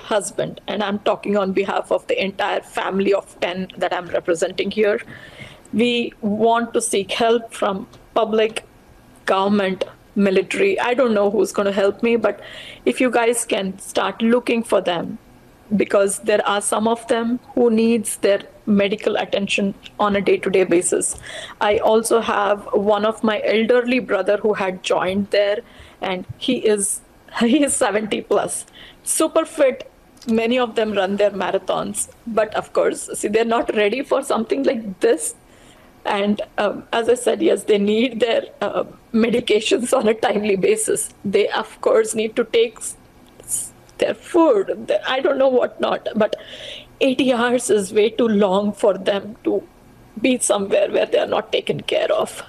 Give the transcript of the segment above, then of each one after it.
husband, and I'm talking on behalf of the entire family of 10 that I'm representing here, we want to seek help from public, government, military. I don't know who's going to help me, but if you guys can start looking for them, because there are some of them who needs their medical attention on a day-to-day basis. I also have one of my elderly brother who had joined there, and he is 70 plus, super fit. Many of them run their marathons, but of course, see, they're not ready for something like this. And as I said, yes, they need their medications on a timely basis. They, of course, need to take their food. I don't know what not, but 80 hours is way too long for them to be somewhere where they are not taken care of.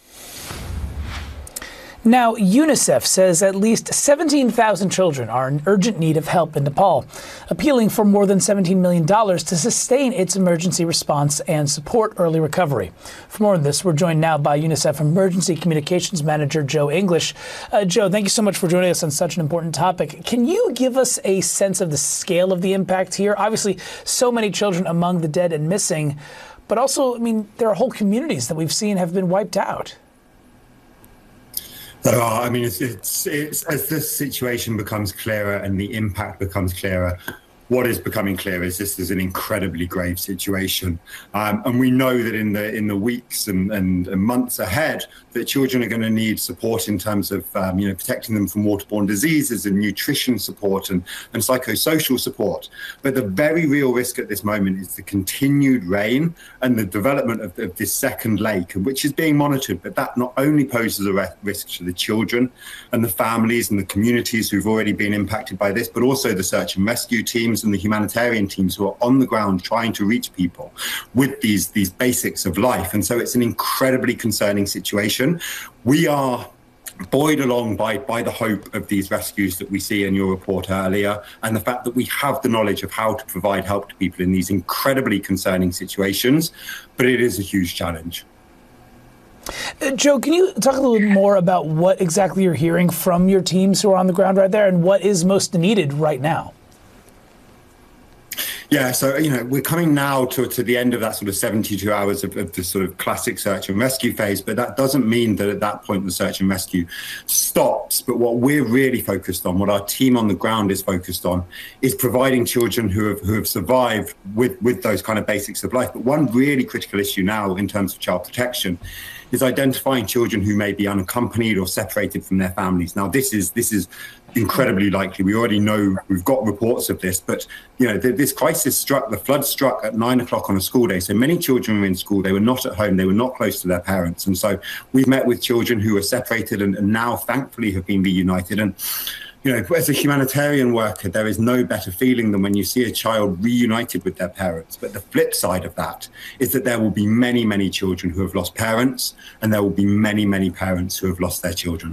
Now, UNICEF says at least 17,000 children are in urgent need of help in Nepal, appealing for more than $17 million to sustain its emergency response and support early recovery. For more on this, we're joined now by UNICEF Emergency Communications Manager Joe English. Joe, thank you so much for joining us on such an important topic. Can you give us a sense of the scale of the impact here? Obviously, so many children among the dead and missing, but also, I mean, there are whole communities that we've seen have been wiped out. There are. I mean, it's as this situation becomes clearer and the impact becomes clearer, what is becoming clear is this is an incredibly grave situation. And we know that in the weeks and months ahead, that children are going to need support in terms of protecting them from waterborne diseases and nutrition support and psychosocial support. But the very real risk at this moment is the continued rain and the development of this second lake, which is being monitored. But that not only poses a risk to the children and the families and the communities who've already been impacted by this, but also the search and rescue teams and the humanitarian teams who are on the ground trying to reach people with these basics of life. And so it's an incredibly concerning situation. We are buoyed along by the hope of these rescues that we see in your report earlier, and the fact that we have the knowledge of how to provide help to people in these incredibly concerning situations. But it is a huge challenge. Joe, can you talk a little bit more about what exactly you're hearing from your teams who are on the ground right there and what is most needed right now? Yeah, so, we're coming now to the end of that sort of 72 hours of the sort of classic search and rescue phase, but that doesn't mean that at that point the search and rescue stops. But what we're really focused on, what our team on the ground is focused on, is providing children who have survived with those kind of basics of life. But one really critical issue now in terms of child protection is identifying children who may be unaccompanied or separated from their families. Now, this is incredibly likely. We already know, we've got reports of this, but this crisis the flood struck at 9 o'clock on a school day. So many children were in school, they were not at home, they were not close to their parents. And so we've met with children who were separated and now thankfully have been reunited. And as a humanitarian worker, there is no better feeling than when you see a child reunited with their parents. But the flip side of that is that there will be many, many children who have lost parents, and there will be many, many parents who have lost their children.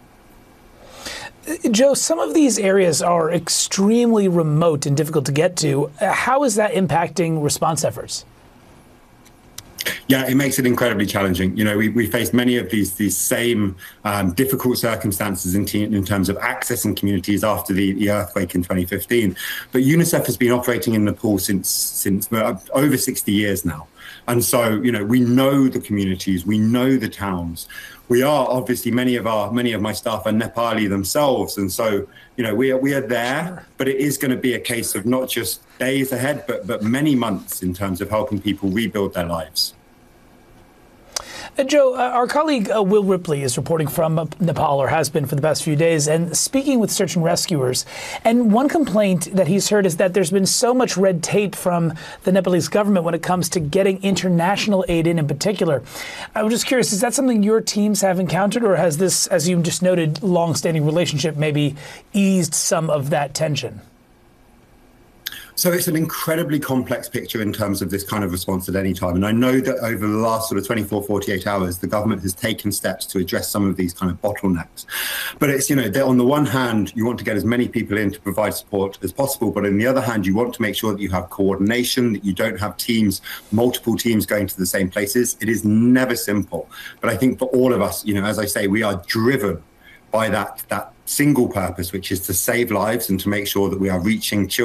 Joe, some of these areas are extremely remote and difficult to get to. How is that impacting response efforts? Yeah, it makes it incredibly challenging. We faced many of these same difficult circumstances in terms of accessing communities after the earthquake in 2015. But UNICEF has been operating in Nepal since over 60 years now. And so, we know the communities, we know the towns. We are obviously many of my staff are Nepali themselves, and so we are there. But it is going to be a case of not just days ahead, but many months in terms of helping people rebuild their lives. Joe, our colleague Will Ripley is reporting from Nepal, or has been for the past few days, and speaking with search and rescuers. And one complaint that he's heard is that there's been so much red tape from the Nepalese government when it comes to getting international aid in particular. I was just curious, is that something your teams have encountered, or has this, as you just noted, long-standing relationship maybe eased some of that tension? So it's an incredibly complex picture in terms of this kind of response at any time. And I know that over the last sort of 24, 48 hours, the government has taken steps to address some of these kind of bottlenecks. But it's, on the one hand, you want to get as many people in to provide support as possible. But on the other hand, you want to make sure that you have coordination, that you don't have multiple teams going to the same places. It is never simple. But I think for all of us, as I say, we are driven by that single purpose, which is to save lives and to make sure that we are reaching children